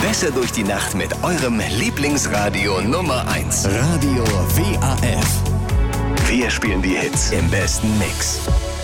Besser durch die Nacht mit eurem Lieblingsradio Nummer 1. Radio WAF. Wir spielen die Hits im besten Mix.